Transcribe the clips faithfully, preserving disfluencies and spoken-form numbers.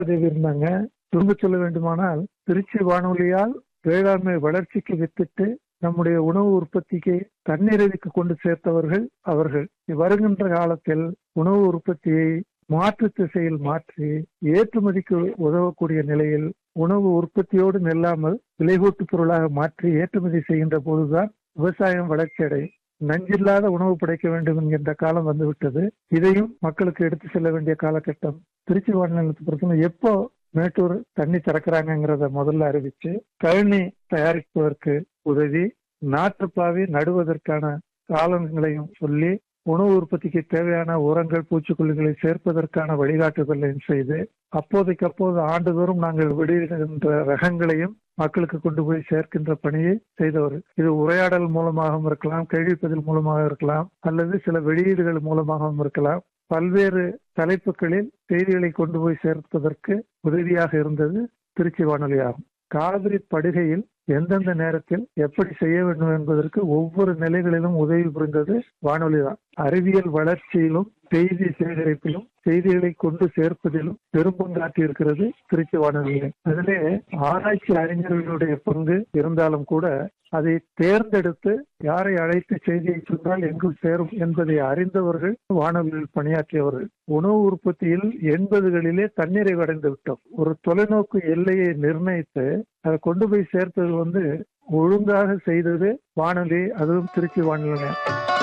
இருந்தாங்க. சுருங்க சொல்ல வேண்டுமானால், திருச்சி வானொலியால் வேளாண்மை வளர்ச்சிக்கு வித்திட்டு நம்முடைய உணவு உற்பத்திக்கு தன்னிறைவுக்கு கொண்டு சேர்த்தவர்கள் அவர்கள். வருகின்ற காலத்தில் உணவு உற்பத்தியை மாற்று திசையில் மாற்றி ஏற்றுமதிக்கு உதவக்கூடிய நிலையில் உணவு உற்பத்தியோடு நில்லாமல் விளைகூட்டு பொருளாக மாற்றி ஏற்றுமதி செய்கின்ற போதுதான் விவசாயம் வளர்ச்சி அடையும். நஞ்சில்லாத உணவு படைக்க வேண்டும் என்கின்ற காலம் வந்துவிட்டது. இதையும் மக்களுக்கு எடுத்து செல்ல வேண்டிய காலகட்டம். திருச்சி வானொலி பொறுத்தவரை எப்போ மேட்டூர் தண்ணி திறக்கிறாங்கிறத முதல்ல அறிவிச்சு கழனி தயாரிப்பதற்கு உதவி, நாற்றுப்பாவி நடுவதற்கான காலங்களையும் சொல்லி, உணவு உற்பத்திக்கு தேவையான உரங்கள் பூச்சிக்கொல்லிகளை சேர்ப்பதற்கான வழிகாட்டுதலையும் செய்து, அப்போதைக்கு அப்போது ஆண்டுதோறும் நாங்கள் வெளியிடுகின்ற ரகங்களையும் மக்களுக்கு கொண்டு போய் சேர்க்கின்ற பணியை செய்தவர். இது உரையாடல் மூலமாகவும் இருக்கலாம், கேள்விப்பதில் மூலமாக இருக்கலாம், அல்லது சில வெளியீடுகள் மூலமாகவும் இருக்கலாம். பல்வேறு தலைப்புகளில் செய்திகளை கொண்டு போய் சேர்ப்பதற்கு உதவியாக இருந்தது திருச்சி வானொலி ஆகும். காவிரி படுகையில் எந்தெந்த நேரத்தில் எப்படி செய்ய வேண்டும் என்பதற்கு ஒவ்வொரு நிலைகளிலும் உதவி புரிந்தது வானொலி தான். அறிவியல் வளர்ச்சியிலும் செய்தி சேகரிப்பிலும் செய்திகளை கொண்டு சேர்ப்பதிலும் பெரும்பங்காற்றி இருக்கிறது திருச்சி வானொலி. அதிலே ஆராய்ச்சி அறிஞர்களுடைய பங்கு இருந்தாலும் கூட அதை தேர்ந்தெடுத்து யாரை அழைத்து செய்தியை சொன்னால் எங்கு சேரும் என்பதை அறிந்தவர்கள் வானொலியில் பணியாற்றியவர்கள். உணவு உற்பத்தியில் எண்பதுகளிலே தன்னிறைவு அடைந்து விட்டோம். ஒரு தொலைநோக்கு எல்லையை நிர்ணயித்து அதை கொண்டு போய் சேர்த்தது வந்து ஒழுங்காக செய்தது வானொலி, அதுவும் திருச்சி வானொலி.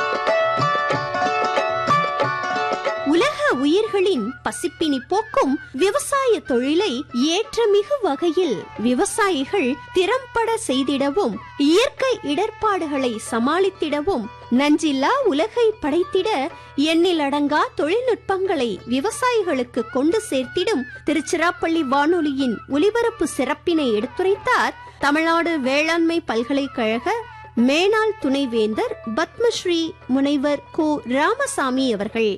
உலக உயிர்களின் பசிப்பினி போக்கும் விவசாய தொழிலை ஏற்றமிகு வகையில் விவசாயிகள் திறம்பட செய்திடவும், இயற்கை இடர்பாடுகளை சமாளித்திடவும், நஞ்சில்லா உலகை படைத்திட எண்ணிலடங்கா தொழில்நுட்பங்களை விவசாயிகளுக்கு கொண்டு சேர்த்திடும் திருச்சிராப்பள்ளி வானொலியின் ஒலிபரப்பு சிறப்பினை எடுத்துரைத்தார் தமிழ்நாடு வேளாண்மை பல்கலைக்கழக மேனாள் துணைவேந்தர் பத்மஸ்ரீ முனைவர் கோ ராமசாமி அவர்கள்.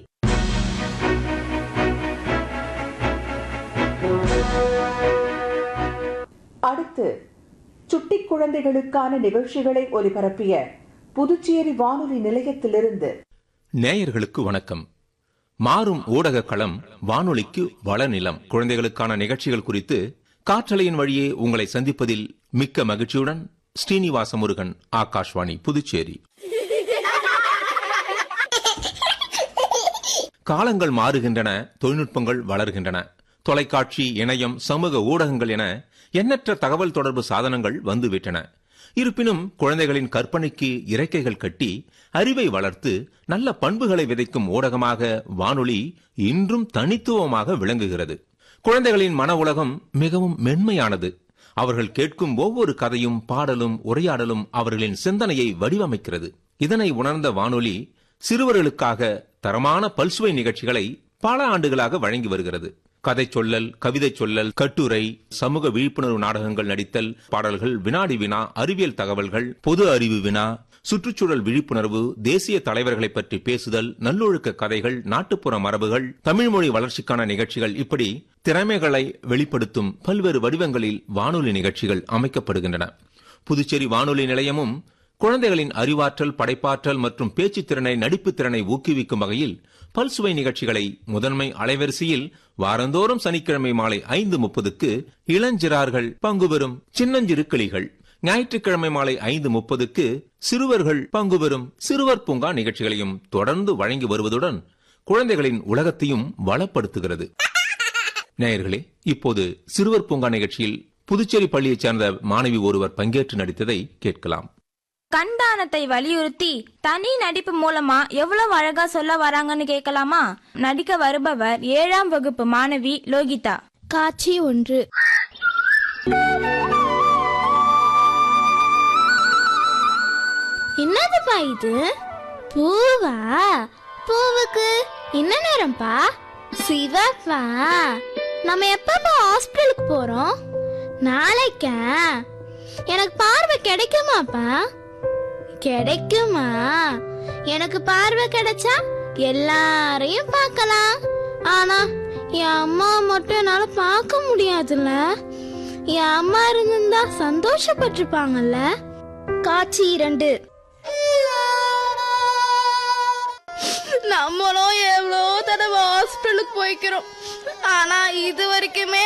அடுத்து சுட்டி குழந்தைகளுக்கான நிகழ்ச்சிகளை ஒலிபரப்பிய புதுச்சேரி வானொலி நிலையத்திலிருந்து நேயர்களுக்கு வணக்கம். மாறும் ஊடக களம் வானொலிக்கு வளநிலம் குழந்தைகளுக்கான நிகழ்ச்சிகள் குறித்து காற்றலையின் வழியே உங்களை சந்திப்பதில் மிக்க மகிழ்ச்சியுடன் ஸ்ரீனிவாச முருகன், ஆகாஷ்வாணி புதுச்சேரி. காலங்கள் மாறுகின்றன, தொழில்நுட்பங்கள் வளர்கின்றன. தொலைக்காட்சி, இணையம், சமூக ஊடகங்கள் என எண்ணற்ற தகவல் தொடர்பு சாதனங்கள் வந்துவிட்டன. இருப்பினும் குழந்தைகளின் கற்பனைக்கு இறக்கைகள் கட்டி அறிவை வளர்த்து நல்ல பண்புகளை விதைக்கும் ஊடகமாக வானொலி இன்றும் தனித்துவமாக விளங்குகிறது. குழந்தைகளின் மன உலகம் மிகவும் மென்மையானது. அவர்கள் கேட்கும் ஒவ்வொரு கதையும், பாடலும், உரையாடலும் அவர்களின் சிந்தனையை வடிவமைக்கிறது. இதனை உணர்ந்த வானொலி சிறுவர்களுக்காக தரமான பல்சுவை நிகழ்ச்சிகளை பல ஆண்டுகளாக வழங்கி வருகிறது. கதை சொல்லல், கவிதை சொல்லல், கட்டுரை, சமூக விழிப்புணர்வு நாடகங்கள் நடித்தல், பாடல்கள், வினாடி வினா, அறிவியல் தகவல்கள், பொது அறிவு வினா, சுற்றுச்சூழல் விழிப்புணர்வு, தேசிய தலைவர்களை பற்றி பேசுதல், நல்லொழுக்க கதைகள், நாட்டுப்புற மரபுகள், தமிழ்மொழி வளர்ச்சிக்கான நிகழ்ச்சிகள், இப்படி திறமைகளை வெளிப்படுத்தும் பல்வேறு வடிவங்களில் வானொலி நிகழ்ச்சிகள் அமைக்கப்படுகின்றன. புதுச்சேரி வானொலி நிலையமும் குழந்தைகளின் அறிவாற்றல், படைப்பாற்றல் மற்றும் பேச்சு திறனை, நடிப்பு திறனை ஊக்குவிக்கும் வகையில் பல்சுவை நிகழ்ச்சிகளை முதன்மை அலைவரிசையில் வாரந்தோறும் சனிக்கிழமை மாலை ஐந்து முப்பதுக்கு இளஞ்சிறார்கள் பங்குபெறும் சின்னஞ்சிறு கிளிகள், ஞாயிற்றுக்கிழமை மாலை ஐந்து முப்பதுக்கு சிறுவர்கள் பங்குபெறும் சிறுவர் பூங்கா நிகழ்ச்சிகளையும் தொடர்ந்து வழங்கி வருவதுடன் குழந்தைகளின் உலகத்தையும் வளப்படுத்துகிறது. நேயர்களே, இப்போது சிறுவர் பூங்கா நிகழ்ச்சியில் புதுச்சேரி பள்ளியைச் சேர்ந்த மாணவி ஒருவர் பங்கேற்று நடித்ததை கேட்கலாம். கண்தானத்தை வலியுறுத்தி தனி நடிப்பு மூலமா எவ்வளவு அழகா சொல்ல வராங்கன்னு கேட்கலாமா? நடிக்க வருபவர் ஏழாம் வகுப்பு மாணவி லோகிதா. காட்சி ஒன்று. என்னதுப்பா இது? பூவா? பூவுக்கு என்ன நேரம்பா? சிவப்பா? நம்ம எப்பப்பா ஹாஸ்பிட்டலுக்கு போறோம்? நாளைக்கா? எனக்கு பார்வை கிடைக்குமாப்பா? கிடைக்குமா? எனக்கு பார்வை கிடைச்சா எல்லாரையும் பார்க்கலாம். ஆனா என் அம்மா மட்டும் என்னால பார்க்க முடியாதுல்ல. என் அம்மா இருந்தா சந்தோஷப்பட்டிருப்பாங்கல்ல. காட்சி இரண்டு. நம்மளும் எவ்வளோ தடவை ஹாஸ்பிட்டலுக்கு போய்க்கிறோம். ஆனா இது வரைக்குமே